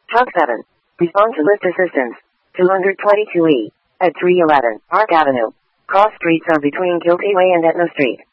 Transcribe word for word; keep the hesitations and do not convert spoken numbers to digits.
Hub seven. Respond to lift assistance. two twenty-two E. At three eleven Park Avenue. Cross streets are between Guilty Way and Etna Street.